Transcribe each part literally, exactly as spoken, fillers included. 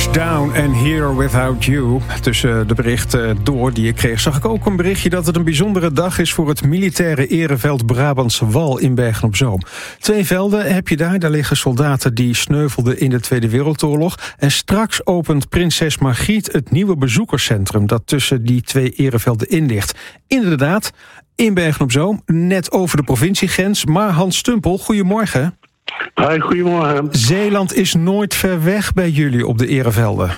Touchdown and Here Without You. Tussen de berichten door die ik kreeg zag ik ook een berichtje dat het een bijzondere dag is voor het militaire ereveld Brabantse Wal in Bergen-op-Zoom. Twee velden heb je daar, daar liggen soldaten die sneuvelden in de Tweede Wereldoorlog. En straks opent Prinses Margriet het nieuwe bezoekerscentrum dat tussen die twee erevelden in ligt. Inderdaad, in Bergen-op-Zoom, net over de provinciegrens. Maar Hans Stumpel, goedemorgen. Hoi, goedemorgen. Zeeland is nooit ver weg bij jullie op de erevelden.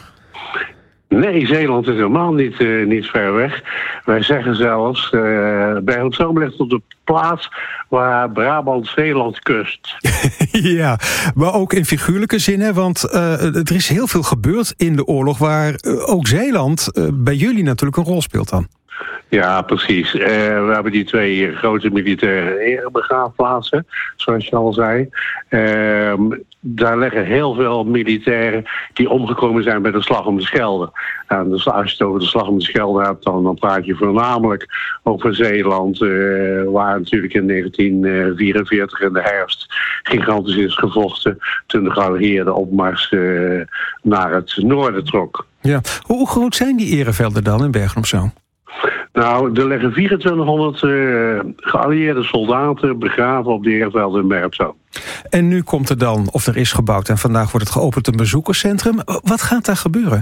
Nee, Zeeland is helemaal niet, uh, niet ver weg. Wij zeggen zelfs, uh, Bergen-op-Zoom ligt op de plaats waar Brabant Zeeland kust. Ja, maar ook in figuurlijke zin, hè, want uh, er is heel veel gebeurd in de oorlog waar uh, ook Zeeland uh, bij jullie natuurlijk een rol speelt dan. Ja, precies. Uh, we hebben die twee grote militaire erebegraafplaatsen, zoals je al zei. Uh, daar liggen heel veel militairen die omgekomen zijn bij de Slag om de Schelde. En dus als je het over de Slag om de Schelde hebt, dan, dan praat je voornamelijk over Zeeland, uh, waar natuurlijk in negentien vierenveertig in de herfst gigantisch is gevochten toen de geallieerde opmars uh, naar het noorden trok. Ja. Hoe groot zijn die erevelden dan in Bergen-op-Zoom? Nou, er liggen vierentwintighonderd uh, geallieerde soldaten begraven op de erevelden in Bergen-op-Zoom. En nu komt er dan, of er is gebouwd en vandaag wordt het geopend, een bezoekerscentrum. Wat gaat daar gebeuren?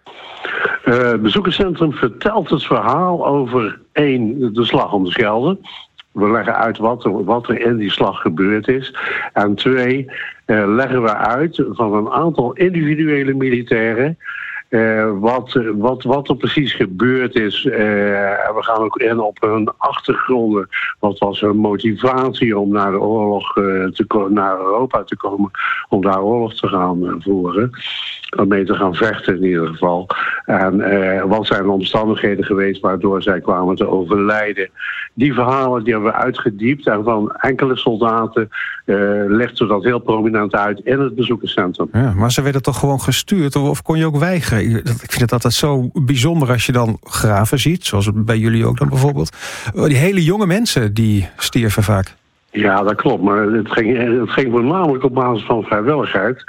Uh, het bezoekerscentrum vertelt het verhaal over één, de Slag om de Schelde. We leggen uit wat er, wat er in die slag gebeurd is. En twee, uh, leggen we uit van een aantal individuele militairen Uh, wat, wat, wat er precies gebeurd is. Uh, we gaan ook in op hun achtergronden. Wat was hun motivatie om naar de oorlog uh, te ko- naar Europa te komen, om daar oorlog te gaan uh, voeren. Om mee te gaan vechten in ieder geval. En uh, wat zijn de omstandigheden geweest waardoor zij kwamen te overlijden. Die verhalen die hebben we uitgediept. En van enkele soldaten uh, legden we dat heel prominent uit in het bezoekerscentrum. Ja, maar ze werden toch gewoon gestuurd? Of, of kon je ook weigeren? Ik vind het altijd zo bijzonder als je dan graven ziet, zoals bij jullie ook dan bijvoorbeeld. Die hele jonge mensen die stierven vaak. Ja, dat klopt. Maar het ging, het ging voornamelijk op basis van vrijwilligheid.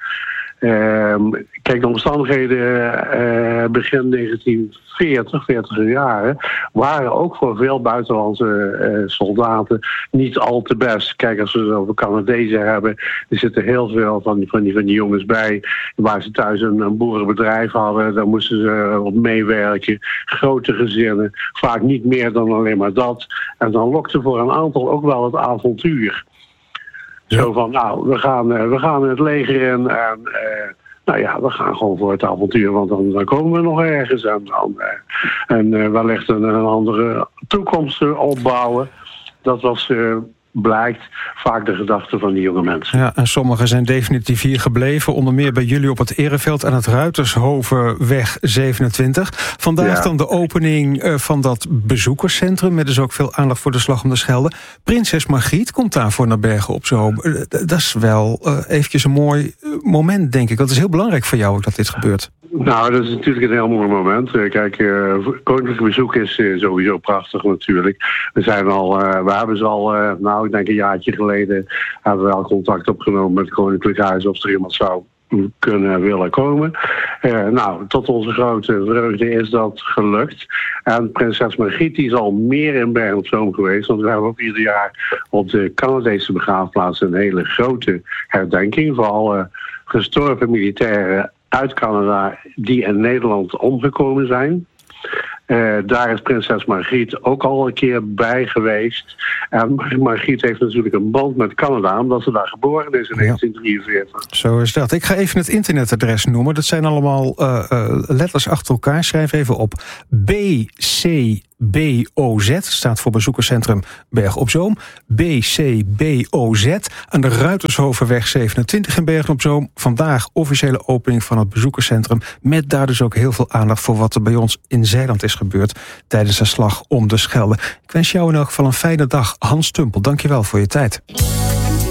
Uh, kijk, de omstandigheden uh, begin negentien veertig, veertig jaren, waren ook voor veel buitenlandse uh, soldaten niet al te best. Kijk, als we het over Canadezen hebben, er zitten heel veel van die, van die, van die jongens bij, waar ze thuis een, een boerenbedrijf hadden, daar moesten ze op meewerken. Grote gezinnen, vaak niet meer dan alleen maar dat. En dan lokte voor een aantal ook wel het avontuur. Ja. Zo van, nou, we gaan, we gaan het leger in en uh, nou ja, we gaan gewoon voor het avontuur, want dan, dan komen we nog ergens en, dan, uh, en uh, wellicht een, een andere toekomst uh, opbouwen. Dat was, uh, blijkt, vaak de gedachte van die jonge mensen. Ja, en sommigen zijn definitief hier gebleven, onder meer bij jullie op het ereveld aan het Ruitershovenweg zevenentwintig. Vandaag ja. dan de opening uh, van dat bezoekerscentrum, met dus ook veel aandacht voor de Slag om de Schelde. Prinses Margriet komt daarvoor naar Bergen-op-Zoom. Uh, dat is wel uh, eventjes een mooi uh, moment, denk ik. Dat is heel belangrijk voor jou ook dat dit gebeurt. Nou, dat is natuurlijk een heel mooi moment. Kijk, uh, koninklijk bezoek is uh, sowieso prachtig natuurlijk. We zijn al, uh, we hebben ze al, uh, nou, ik denk een jaartje geleden, hebben we al contact opgenomen met het Koninklijk Huis of er iemand zou kunnen willen komen. Uh, nou, tot onze grote vreugde is dat gelukt. En prinses Margriet is al meer in Bergen-op-Zoom geweest, want we hebben ook ieder jaar op de Canadese begraafplaats een hele grote herdenking voor alle gestorven militairen uit Canada die in Nederland omgekomen zijn. Uh, daar is prinses Margriet ook al een keer bij geweest. En Margriet heeft natuurlijk een band met Canada, omdat ze daar geboren is in ja. negentien drieënveertig. Zo is dat. Ik ga even het internetadres noemen. Dat zijn allemaal uh, uh, letters achter elkaar. Schrijf even op. B C B O Z staat voor bezoekerscentrum Bergen-op-Zoom. B C B O Z aan de Ruitershovenweg zevenentwintig in Bergen-op-Zoom. Vandaag officiële opening van het bezoekerscentrum, met daar dus ook heel veel aandacht voor wat er bij ons in Zeeland is gebeurd tijdens de Slag om de Schelde. Ik wens jou in elk geval een fijne dag. Hans Stumpel, dank je wel voor je tijd.